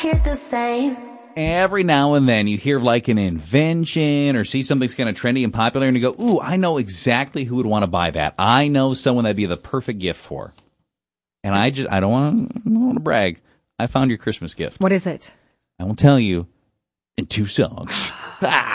Hear the same. Every now and then you hear like an invention or see something's kind of trendy and popular and you go, ooh, I know exactly who would want to buy that. I know someone that'd be the perfect gift for. And I don't want to brag. I found your Christmas gift. What is it? I will tell you in 2 songs.